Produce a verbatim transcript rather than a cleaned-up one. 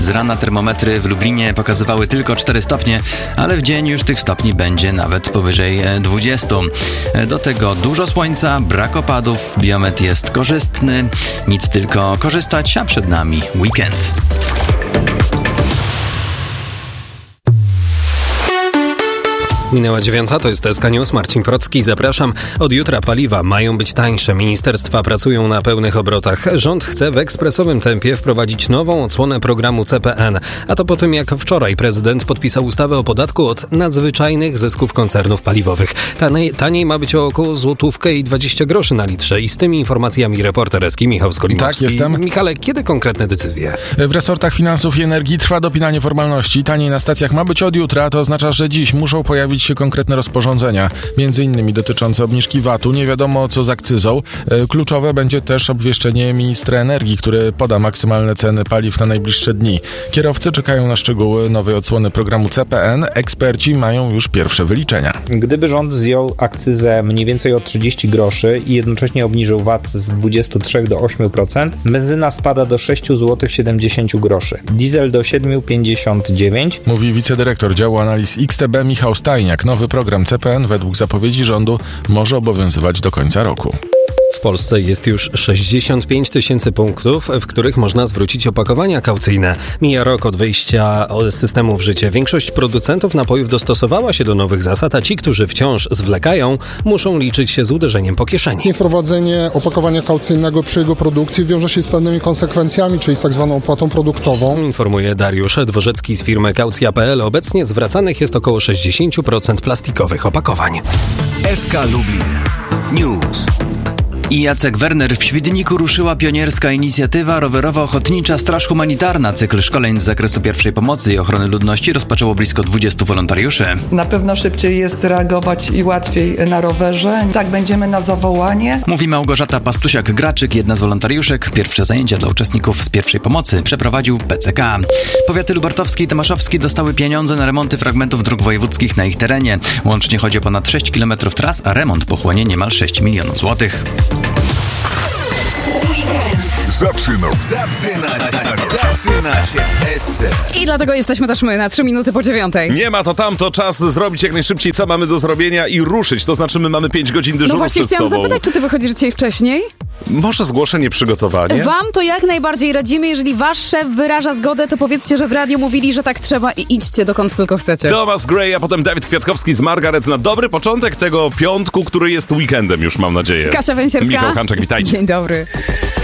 Z rana termometry w Lublinie pokazywały tylko cztery stopnie, ale w dzień już tych stopni będzie nawet powyżej dwudziestu. Do tego dużo słońca, brak opadów, biometr jest korzystny. Nic tylko korzystać, a przed nami weekend. Minęła dziewiąta, to jest S K News, Marcin Procki, zapraszam. Od jutra paliwa mają być tańsze. Ministerstwa pracują na pełnych obrotach. Rząd chce w ekspresowym tempie wprowadzić nową odsłonę programu C P N. A to po tym, jak wczoraj prezydent podpisał ustawę o podatku od nadzwyczajnych zysków koncernów paliwowych. Taniej, taniej ma być o około złotówkę i dwadzieścia groszy na litrze. I z tymi informacjami reporter S K Michał Skolimowski. Tak, jestem. Michale, kiedy konkretne decyzje? W resortach finansów i energii trwa dopinanie formalności. Taniej na stacjach ma być od jutra, to oznacza, że dziś muszą pojawić się konkretne rozporządzenia, między innymi dotyczące obniżki V A T-u. Nie wiadomo co z akcyzą. Kluczowe będzie też obwieszczenie ministra energii, który poda maksymalne ceny paliw na najbliższe dni. Kierowcy czekają na szczegóły nowej odsłony programu C P N. Eksperci mają już pierwsze wyliczenia. Gdyby rząd zjął akcyzę mniej więcej o trzydzieści groszy i jednocześnie obniżył V A T z dwudziestu trzech do ośmiu procent, benzyna spada do sześć złotych siedemdziesiąt groszy, diesel do siedem pięćdziesiąt dziewięć. Mówi wicedyrektor działu analiz X T B Michał Stajniak. Nowy program C P N według zapowiedzi rządu może obowiązywać do końca roku. W Polsce jest już sześćdziesiąt pięć tysięcy punktów, w których można zwrócić opakowania kaucyjne. Mija rok od wejścia systemu w życie. Większość producentów napojów dostosowała się do nowych zasad, a ci, którzy wciąż zwlekają, muszą liczyć się z uderzeniem po kieszeni. Niewprowadzenie opakowania kaucyjnego przy jego produkcji wiąże się z pewnymi konsekwencjami, czyli z tak zwaną opłatą produktową. Informuje Dariusz Dworzecki z firmy Kaucja kropka p l. Obecnie zwracanych jest około sześćdziesiąt procent plastikowych opakowań. S K Lubin News. I Jacek Werner. W Świdniku ruszyła pionierska inicjatywa rowerowo-ochotnicza Straż Humanitarna. Cykl szkoleń z zakresu pierwszej pomocy i ochrony ludności rozpoczęło blisko dwudziestu wolontariuszy. Na pewno szybciej jest reagować i łatwiej na rowerze. Tak, będziemy na zawołanie. Mówi Małgorzata Pastusiak-Graczyk, jedna z wolontariuszek. Pierwsze zajęcia dla uczestników z pierwszej pomocy przeprowadził P C K. Powiaty lubelszowski i tomaszowski dostały pieniądze na remonty fragmentów dróg wojewódzkich na ich terenie. Łącznie chodzi o ponad sześć kilometrów tras, a remont pochłonie niemal sześć milionów złotych. Zaczyna. Zaczyna. Zaczyna się w S C. I dlatego jesteśmy też my na trzy minuty po dziewiątej. Nie ma to tamto, czas zrobić jak najszybciej, co mamy do zrobienia i ruszyć. To znaczy my mamy pięć godzin dyżuru No właśnie przed chciałam sobą. zapytać, czy ty wychodzisz dzisiaj wcześniej? Może zgłoszenie, przygotowanie? Wam to jak najbardziej radzimy. Jeżeli wasz szef wyraża zgodę, to powiedzcie, że w radiu mówili, że tak trzeba i idźcie dokąd tylko chcecie. Thomas Gray, a potem Dawid Kwiatkowski z Margaret na dobry początek tego piątku, który jest weekendem już, mam nadzieję. Kasia Węsierska. Michał Hanczak, witajcie. Dzień dobry.